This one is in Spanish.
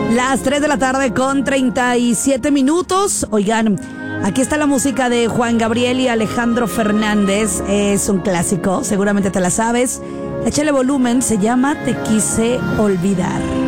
Las 3 de la tarde con 37 minutos. Oigan, aquí está la música de Juan Gabriel y Alejandro Fernández. Es un clásico, seguramente te la sabes. Échale volumen, se llama Te quise olvidar.